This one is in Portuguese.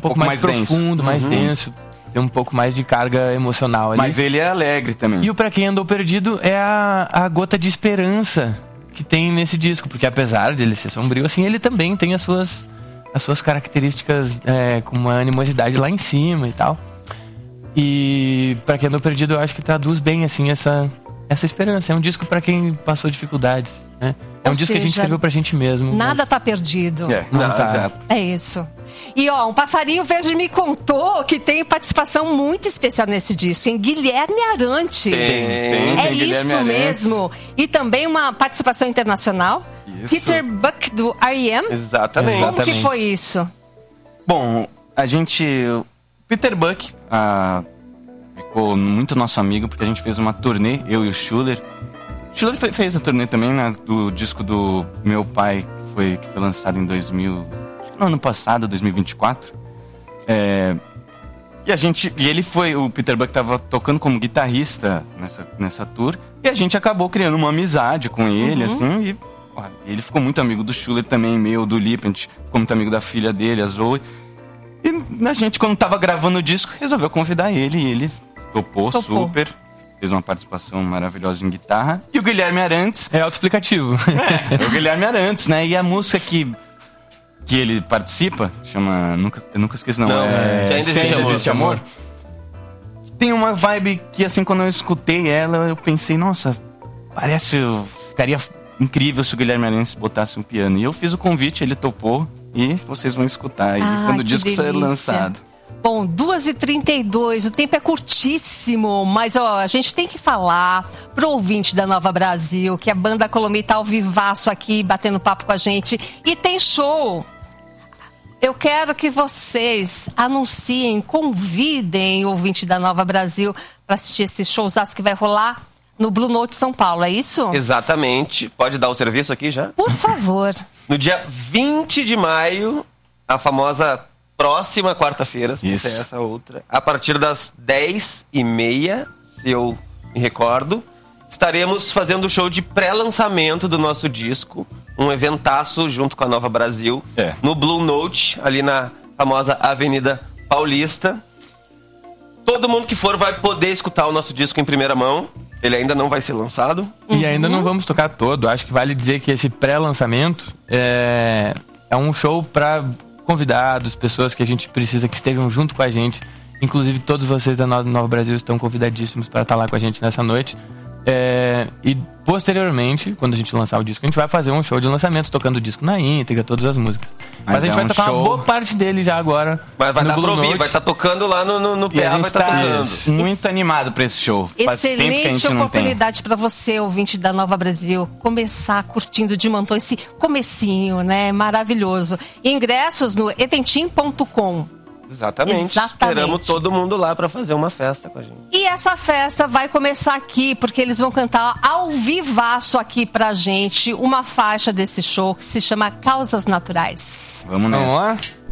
pouco mais profundo, denso. mais denso. Tem um pouco mais de carga emocional ali. Mas ele é alegre também. E o Pra Quem Andou Perdido é a gota de esperança que tem nesse disco. Porque apesar de ele ser sombrio, assim, ele também tem as suas características com uma animosidade lá em cima e tal. E Pra Quem Andou Perdido eu acho que traduz bem, assim, essa esperança. É um disco pra quem passou dificuldades, né? É um disco que a gente escreveu pra gente mesmo. Nada tá perdido. Não tá. É isso. E ó, um passarinho verde me contou que tem participação muito especial nesse disco, em Guilherme Arantes. Tem Isso mesmo. E também uma participação internacional. Isso. Peter Buck do R.E.M. Exatamente. Como que foi isso? Bom, Peter Buck ficou muito nosso amigo, porque a gente fez uma turnê, eu e o Schuller. O Schuller fez a turnê também, né, do disco do meu pai, que foi lançado em 2000, no ano passado, 2024. O Peter Buck estava tocando como guitarrista nessa tour, e a gente acabou criando uma amizade com ele, assim, e ele ficou muito amigo do Schuller também, do Lipe, a gente ficou muito amigo da filha dele, a Zoe. E a gente, quando tava gravando o disco, resolveu convidar ele, e ele topou super. Fez uma participação maravilhosa em guitarra. E o Guilherme Arantes... É autoexplicativo. É o Guilherme Arantes, né? E a música que ele participa, chama... Eu nunca esqueci, não. Se Ainda Existe Amor. Tem uma vibe que, assim, quando eu escutei ela, eu pensei, nossa, ficaria incrível se o Guilherme Arantes botasse um piano. E eu fiz o convite, ele topou. E vocês vão escutar aí quando o disco sair lançado. Bom, 2h32, o tempo é curtíssimo, mas ó, a gente tem que falar pro ouvinte da Nova Brasil que a banda Colomia tá ao vivaço aqui, batendo papo com a gente. E tem show. Eu quero que vocês anunciem, convidem o ouvinte da Nova Brasil para assistir esse showzaço que vai rolar no Blue Note São Paulo, é isso? Exatamente. Pode dar o serviço aqui já? Por favor. No dia 20 de maio, a famosa próxima quarta-feira, se Isso. não essa outra, a partir das 10h30, se eu me recordo, estaremos fazendo o show de pré-lançamento do nosso disco, um eventaço junto com a Nova Brasil, no Blue Note, ali na famosa Avenida Paulista. Todo mundo que for vai poder escutar o nosso disco em primeira mão. Ele ainda não vai ser lançado. E ainda não vamos tocar todo. Acho que vale dizer que esse pré-lançamento é um show para convidados, pessoas que a gente precisa que estejam junto com a gente. Inclusive todos vocês da Nova Brasil estão convidadíssimos para estar lá com a gente nessa noite. E posteriormente, quando a gente lançar o disco, a gente vai fazer um show de lançamento, tocando o disco na íntegra, todas as músicas. Mas a gente vai tocar uma boa parte dele já agora. Mas vai dar pra ouvir, vai estar tocando lá no PA, vai estar tocando. Muito animado pra esse show. Excelente oportunidade para você, ouvinte da Nova Brasil, começar curtindo de montão esse comecinho, né? Maravilhoso. Ingressos no eventim.com. Exatamente. Esperamos todo mundo lá para fazer uma festa com a gente. E essa festa vai começar aqui, porque eles vão cantar ao vivaço aqui pra gente uma faixa desse show que se chama Causas Naturais. Vamos nessa. Vamos lá?